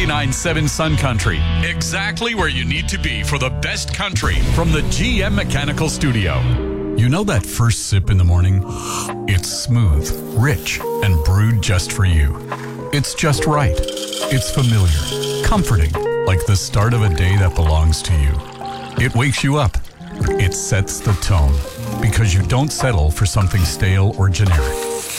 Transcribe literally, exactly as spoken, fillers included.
ninety-nine point seven Sun Country. Exactly where you need to be for the best country from the G M Mechanical Studio. You know that first sip in the morning? It's smooth, rich, and brewed just for you. It's just right. It's familiar, comforting, like the start of a day that belongs to you. It wakes you up. It sets the tone, because you don't settle for something stale or generic.